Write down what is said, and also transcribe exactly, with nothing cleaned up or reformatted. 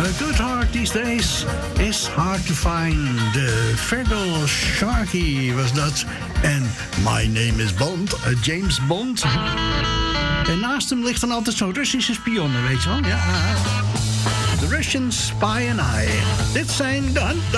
good heart these days is hard to find. De Fergal Sharkey was dat. En My Name is Bond, uh, James Bond. En naast hem ligt dan altijd zo'n Russische spion, weet je wel? Ja. The Russian Spy and I. Dit zijn de